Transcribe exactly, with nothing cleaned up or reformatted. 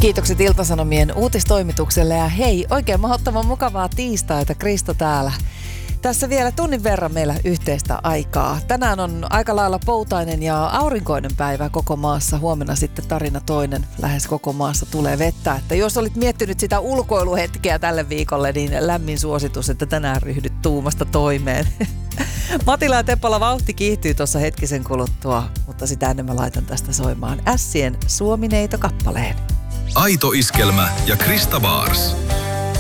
Kiitokset Ilta-Sanomien uutistoimitukselle ja hei, oikein mahdottoman mukavaa tiistaita, Krista täällä. Tässä vielä tunnin verran meillä yhteistä aikaa. Tänään on aika lailla poutainen ja aurinkoinen päivä koko maassa. Huomenna sitten tarina toinen. Lähes koko maassa tulee vettä. Että jos olit miettinyt sitä ulkoiluhetkeä tälle viikolle, niin lämmin suositus, että tänään ryhdyt tuumasta toimeen. Matila ja Teppola vauhti kiihtyy tuossa hetkisen kuluttua, mutta sitä ennen mä laitan tästä soimaan Ässien Suomineito kappaleen. Aito iskelmä ja Krista Baars.